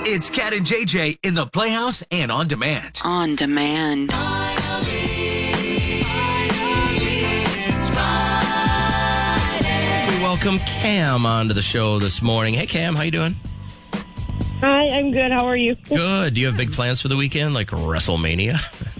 It's Cat and JJ in the Playhouse and On Demand. On Demand. We welcome Cam onto the show this morning. Hey, Cam, how you doing? Hi, I'm good. How are you? Good. Do you have big plans for the weekend, like WrestleMania?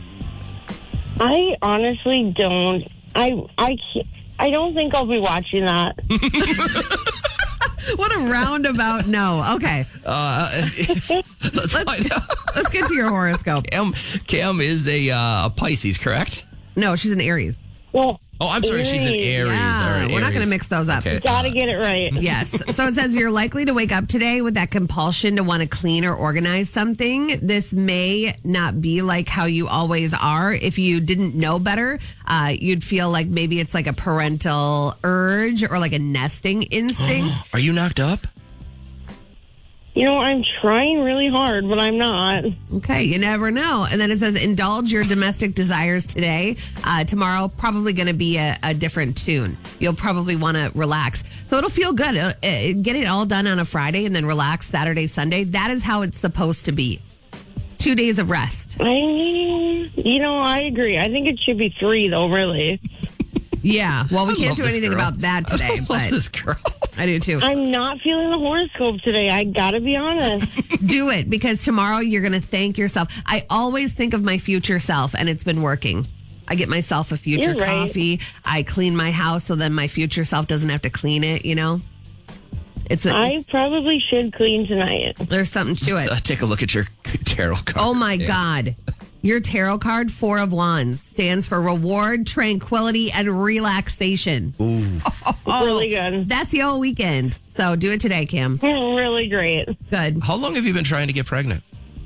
I honestly don't. I don't think I'll be watching that. What a roundabout no. Okay. Let's find out. Let's get to your horoscope. Cam is a Pisces, correct? No, she's an Aries. Well, Oh, I'm sorry. She's an Aries. Yeah, All right, we're not Aries. going to mix those up. Okay. gotta get it right. Yes. So it says you're likely to wake up today with that compulsion to want to clean or organize something. This may not be like how you always are. If you didn't know better, you'd feel like maybe it's like a parental urge or like a nesting instinct. Are you knocked up? You know, I'm trying really hard, but I'm not. Okay, you never know. And then it says indulge your domestic desires today. Tomorrow, probably going to be a different tune. You'll probably want to relax. So it'll feel good. Get it all done on a Friday and then relax Saturday, Sunday. That is how it's supposed to be. 2 days of rest. I agree. I think it should be 3, though, really. Yeah. Well, we I can't love do this anything girl. about that today, I love but this girl. I do too. I'm not feeling the horoscope today. I gotta be honest. Do it because tomorrow you're going to thank yourself. I always think of my future self, and it's been working. I get myself a future You're right. coffee. I clean my house so then my future self doesn't have to clean it, you know? I probably should clean tonight. There's something to it. Take a look at your tarot card. Oh my Yeah. God. Your tarot card, 4 of Wands, stands for reward, tranquility, and relaxation. Ooh. Really good. That's the whole weekend. So do it today, Cam. Really great. Good. How long have you been trying to get pregnant?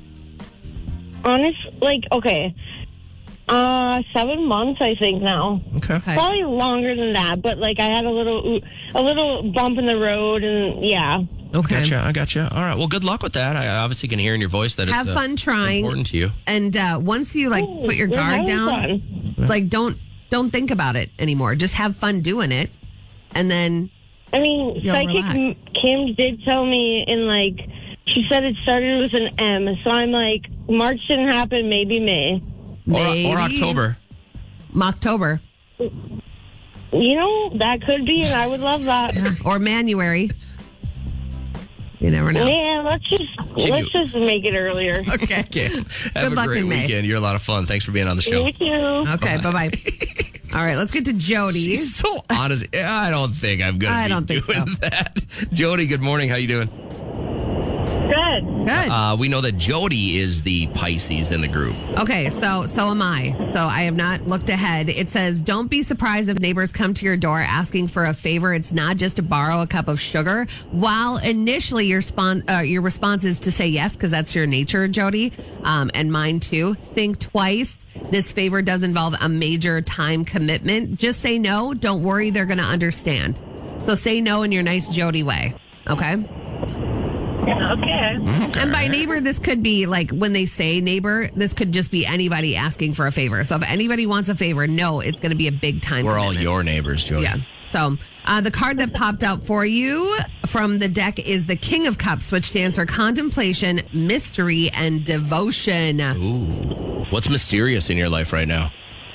Okay. 7 months, I think now. Okay. Probably longer than that, but I had a little bump in the road, and yeah. Okay. I gotcha. All right. Well, good luck with that. I obviously can hear in your voice that Have it's fun trying. important to you. And once you put your we're guard having down, don't think about it anymore. Just have fun doing it, and then I mean, You'll Psychic relax. Kim did tell me she said it started with an M, so I'm like, March didn't happen, maybe May. maybe Or October. October, That could be, and I would love that. or Manuary. You never know. Yeah, let's just make it earlier. Okay. Okay. Have Good a luck great in May. weekend. You're a lot of fun. Thanks for being on the show. You too. Okay. Bye bye. All right. Let's get to Jody. She's so honest. I don't think I'm going I to don't be think doing that. Jody, good morning. How you doing? Good. Good. We know that Jody is the Pisces in the group. Okay, so am I. So I have not looked ahead. It says, don't be surprised if neighbors come to your door asking for a favor. It's not just to borrow a cup of sugar. While initially your response is to say yes, because that's your nature, Jody, and mine too. Think twice. This favor does involve a major time commitment. Just say no. Don't worry. They're going to understand. So say no in your nice Jody way. Okay? Okay. And by neighbor, this could be when they say neighbor, this could just be anybody asking for a favor. So if anybody wants a favor, no, it's going to be a big time. We're all commitment. your neighbors, Jody. Yeah. So the card that popped out for you from the deck is the King of Cups, which stands for contemplation, mystery, and devotion. Ooh. What's mysterious in your life right now?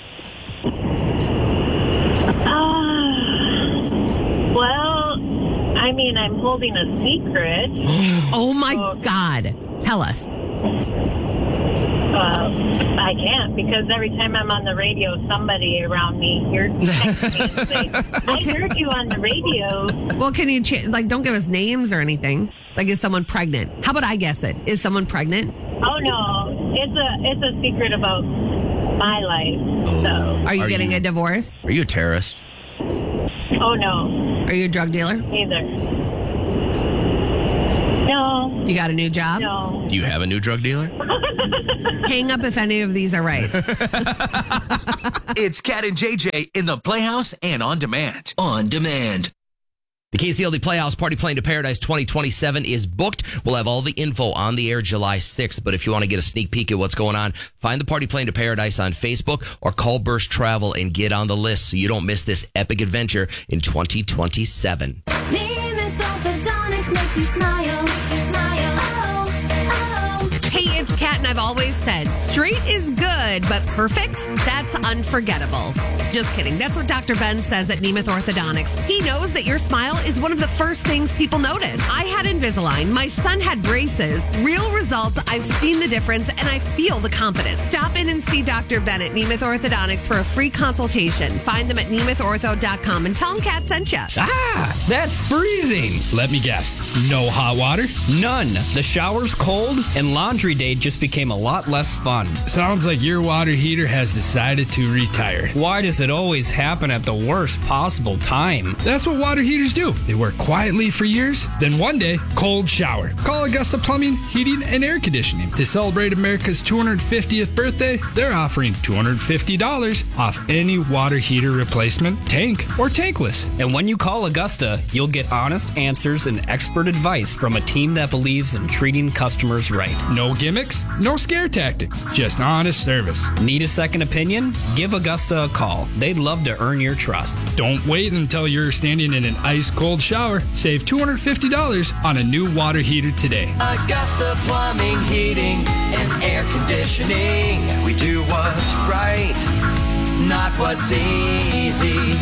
I'm holding a secret. Oh my God. Tell us. I can't, because every time I'm on the radio, somebody around me texts me and say, I heard you on the radio. Well, can you, don't give us names or anything. Is someone pregnant? How about I guess it? Is someone pregnant? Oh, no. It's a secret about my life. So. Are you getting a divorce? Are you a terrorist? Oh, no. Are you a drug dealer? Neither. No. You got a new job? No. Do you have a new drug dealer? Hang up if any of these are right. It's Cat and JJ in the Playhouse and On Demand. On Demand. The KCLD Playhouse Party Plane to Paradise 2027 is booked. We'll have all the info on the air July 6th. But if you want to get a sneak peek at what's going on, find the Party Plane to Paradise on Facebook or call Burst Travel and get on the list so you don't miss this epic adventure in 2027. Nemeth Orthodontics makes you smile, makes you smile. Oh, always said, straight is good, but perfect? That's unforgettable. Just kidding. That's what Dr. Ben says at Nemeth Orthodontics. He knows that your smile is one of the first things people notice. I had Invisalign. My son had braces. Real results. I've seen the difference, and I feel the confidence. Stop in and see Dr. Ben at Nemeth Orthodontics for a free consultation. Find them at nemethortho.com and tell them Kat sent you. Ah, that's freezing. Let me guess. No hot water? None. The shower's cold, and laundry day just became a lot less fun. Sounds like your water heater has decided to retire. Why does it always happen at the worst possible time? That's what water heaters do. They work quietly for years, then one day, cold shower. Call Augusta Plumbing, Heating, and Air Conditioning. To celebrate America's 250th birthday, they're offering $250 off any water heater replacement, tank, or tankless. And when you call Augusta, you'll get honest answers and expert advice from a team that believes in treating customers right. No gimmicks, no scare tactics, just honest service. Need a second opinion? Give Augusta a call. They'd love to earn your trust. Don't wait until you're standing in an ice-cold shower. Save $250 on a new water heater today. Augusta Plumbing, Heating, and Air Conditioning. We do what's right, not what's easy.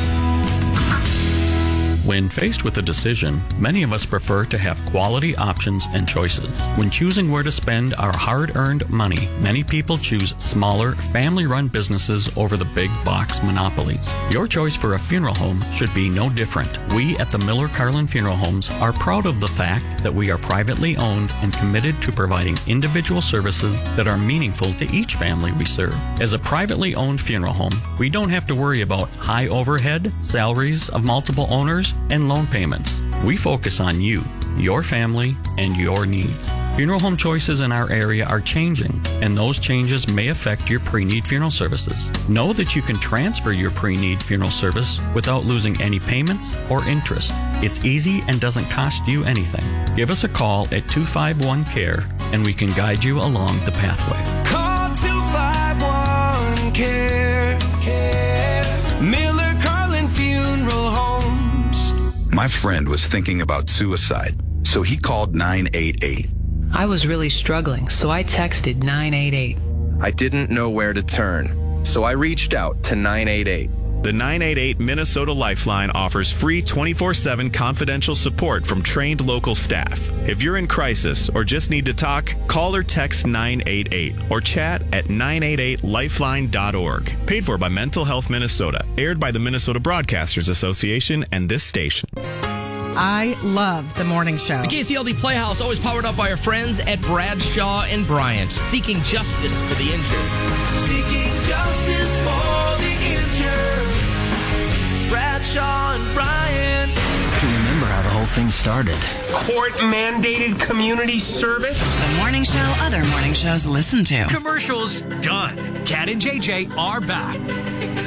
When faced with a decision, many of us prefer to have quality options and choices. When choosing where to spend our hard-earned money, many people choose smaller, family-run businesses over the big box monopolies. Your choice for a funeral home should be no different. We at the Miller Carlin Funeral Homes are proud of the fact that we are privately owned and committed to providing individual services that are meaningful to each family we serve. As a privately owned funeral home, we don't have to worry about high overhead, salaries of multiple owners, and loan payments. We focus on you, your family, and your needs. Funeral home choices in our area are changing, and those changes may affect your pre-need funeral services. Know that you can transfer your pre-need funeral service without losing any payments or interest. It's easy and doesn't cost you anything. Give us a call at 251-CARE, and we can guide you along the pathway. Call 251-CARE. Miller Carlin Funeral Homes. My friend was thinking about suicide, so he called 988. I was really struggling, so I texted 988. I didn't know where to turn, so I reached out to 988. The 988 Minnesota Lifeline offers free 24/7 confidential support from trained local staff. If you're in crisis or just need to talk, call or text 988 or chat at 988lifeline.org. Paid for by Mental Health Minnesota. Aired by the Minnesota Broadcasters Association and this station. I love the morning show. The KCLD Playhouse, always powered up by our friends at Bradshaw and Bryant, seeking justice for the injured. Seeking justice for the injured. Bradshaw and Bryant. I can remember how the whole thing started. Court-mandated community service. The morning show other morning shows listen to. Commercials done. Kat and JJ are back.